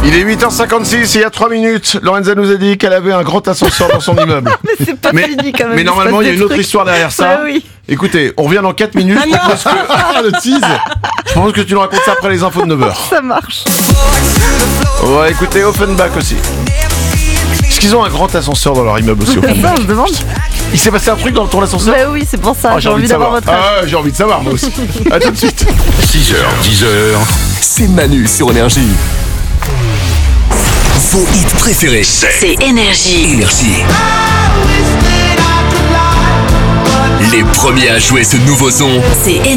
Il est 8h56, il y a 3 minutes, Lorenza nous a dit qu'elle avait un grand ascenseur dans son immeuble. Mais c'est pas fini quand même. Mais normalement, il y a une autre histoire derrière ça. Ouais, oui. Écoutez, on revient dans 4 minutes. Je pense que... le tease. Je pense que tu nous racontes ça après les infos de 9h. Ça marche. On va écouter Offenbach aussi. Est-ce qu'ils ont un grand ascenseur dans leur immeuble aussi, Offenbach? Ça, on se demande. Il s'est passé un truc dans ton ascenseur? Bah oui, c'est pour ça. Oh, j'ai envie d'avoir savoir. votre avis. Ah, j'ai envie de savoir, moi aussi. À tout de suite. 6h, 10h, c'est Manu sur Énergie. Vos hits préférés, C'est Énergie. Énergie. Les premiers à jouer ce nouveau son. C'est